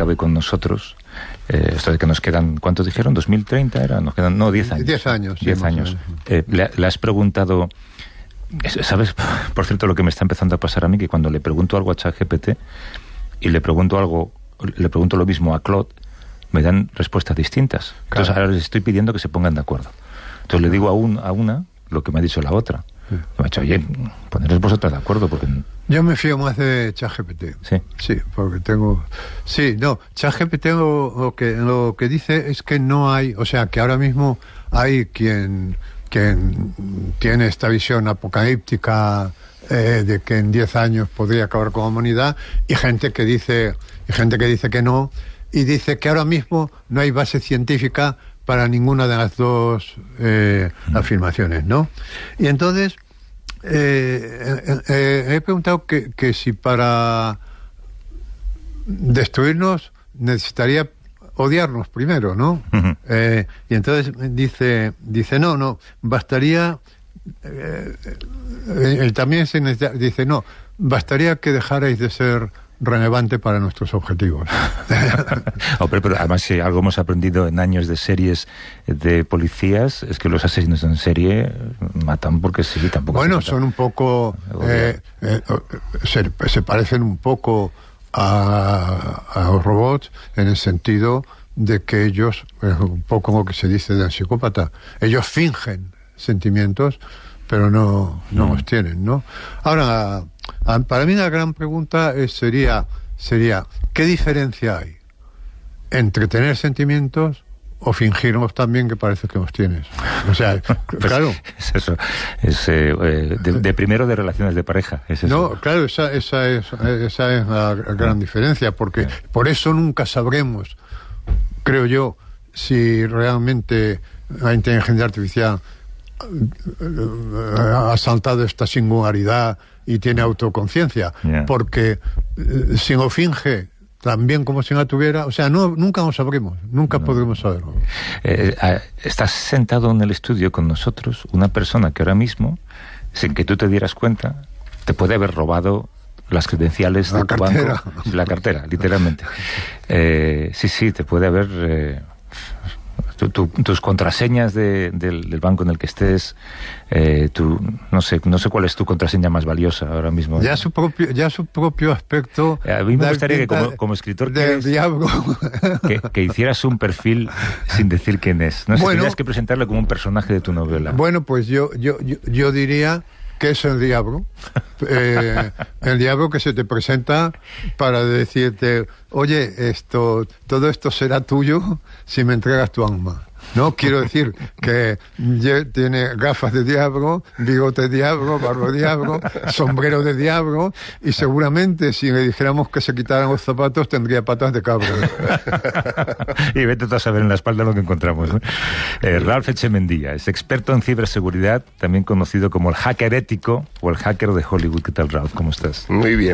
hoy con nosotros. Esto de que nos quedan, ¿cuántos dijeron? ¿2030 era? Nos quedan, 10 años. 10 años. 10 años. Le has preguntado, ¿sabes? Por cierto, lo que me está empezando a pasar a mí, que cuando le pregunto algo a ChatGPT y le pregunto lo mismo a Claude, me dan respuestas distintas. Claro. Entonces ahora les estoy pidiendo que se pongan de acuerdo. Entonces le digo a una lo que me ha dicho la otra. Me ha dicho, oye, poneros vosotras de acuerdo, porque... Yo me fío más de ChatGPT. Sí. Sí, porque tengo... Sí, no, ChatGPT lo que dice es que no hay... O sea, que ahora mismo hay quien tiene esta visión apocalíptica de que en 10 años podría acabar con la humanidad, y gente que dice que no, y dice que ahora mismo no hay base científica para ninguna de las dos afirmaciones, ¿no? Y entonces he preguntado que si para destruirnos necesitaría odiarnos primero, ¿no? Uh-huh. Y entonces dice no, bastaría... él también dice, no, bastaría que dejarais de ser relevante para nuestros objetivos. Pero además, si algo hemos aprendido en años de series de policías, es que los asesinos en serie matan porque sí, tampoco... Bueno, son un poco... se parecen un poco a los robots, en el sentido de que ellos, un poco como que se dice del psicópata, ellos fingen sentimientos, pero no los tienen, ¿no? Ahora, para mí la gran pregunta sería ¿qué diferencia hay entre tener sentimientos o fingirnos también que parece que los tienes? O sea, pues, claro. Es eso. Es de primero de relaciones de pareja. Es eso. No, claro, esa es la gran diferencia, porque por eso nunca sabremos, creo yo, si realmente la inteligencia artificial ha saltado esta singularidad y tiene autoconciencia, porque si lo finge también como si no la tuviera, o sea, nunca lo sabremos, nunca podremos saberlo. Estás sentado en el estudio con nosotros una persona que ahora mismo, sin que tú te dieras cuenta, te puede haber robado las credenciales de tu banco, la cartera, literalmente. Sí, te puede haber... tus contraseñas del banco en el que estés, no sé cuál es tu contraseña más valiosa ahora mismo. Ya su propio aspecto. A mí me gustaría que como escritor que hicieras un perfil sin decir quién es. No sé, tendrías que presentarlo como un personaje de tu novela. Bueno, pues yo diría que es el diablo. El diablo que se te presenta para decirte, oye, todo esto será tuyo si me entregas tu alma. No, quiero decir que tiene gafas de diablo, bigote de diablo, barba de diablo, sombrero de diablo, y seguramente si le dijéramos que se quitaran los zapatos tendría patas de cabra. Y vete tú a saber en la espalda lo que encontramos, ¿no? Ralph Echemendía es experto en ciberseguridad, también conocido como el hacker ético o el hacker de Hollywood. ¿Qué tal, Ralph? ¿Cómo estás? Muy bien.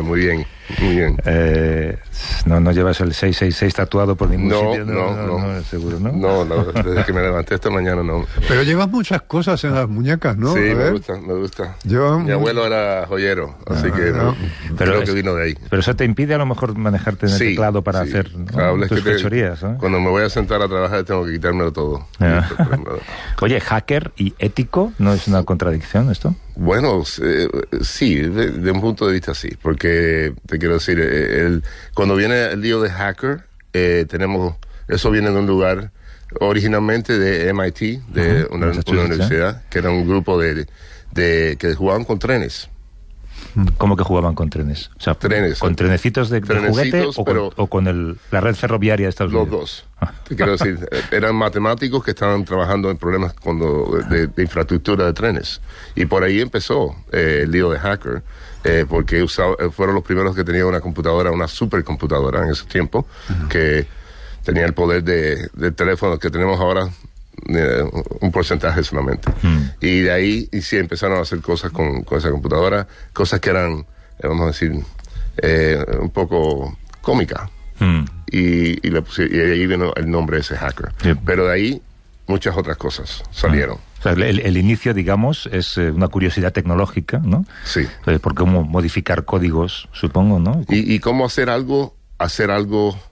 No llevas el 666 tatuado por ningún sitio. No, seguro, ¿no? No, desde que me levanté esta mañana no. Pero llevas muchas cosas en las muñecas, ¿no? Sí, me gusta. Mi abuelo era joyero, así que creo que vino de ahí. Pero eso te impide a lo mejor manejarte en el teclado para hacer tus fechorías, ¿no? Cuando me voy a sentar a trabajar tengo que quitármelo todo. Oye, hacker y ético, ¿no es una contradicción esto? Bueno, sí, de un punto de vista sí, porque te quiero decir, cuando viene el lío de hacker, eso viene de un lugar originalmente de MIT, de una universidad, que era un grupo que jugaban con trenes. ¿Cómo que jugaban con trenes? O sea, trenes. ¿Con trenecitos de juguete o con la red ferroviaria de Estados Unidos? Los dos. Te quiero decir, eran matemáticos que estaban trabajando en problemas de infraestructura de trenes. Y por ahí empezó el lío de hacker, porque fueron los primeros que tenían una computadora, una supercomputadora en ese tiempo, que tenía el poder de teléfonos que tenemos ahora, un porcentaje solamente. Y de ahí sí empezaron a hacer cosas con esa computadora, cosas que eran, vamos a decir, un poco cómicas. Y ahí vino el nombre de ese hacker. Pero de ahí muchas otras cosas salieron. O sea, el inicio, digamos, es una curiosidad tecnológica, ¿no? Sí. Por cómo modificar códigos, supongo, ¿no? Y cómo hacer algo